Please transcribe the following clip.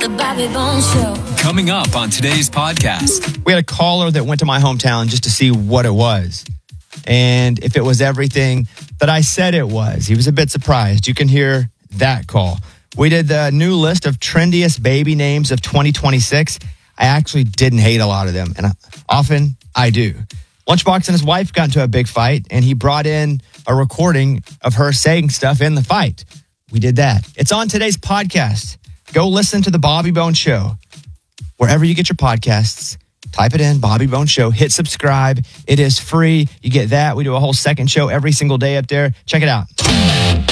Bobby Bones Show. Coming up on today's podcast. We had a caller that went to my hometown just to see what it was. And if it was everything that I said it was. He was a bit surprised. You can hear that call. We did the new list of trendiest baby names of 2026. I actually didn't hate a lot of them, and often I do. Lunchbox and his wife got into a big fight, and he brought in a recording of her saying stuff in the fight. We did that. It's on today's podcast. Go listen to The Bobby Bones Show. Wherever you get your podcasts, type it in, Bobby Bones Show. Hit subscribe. It is free. You get that. We do a whole second show every single day up there. Check it out.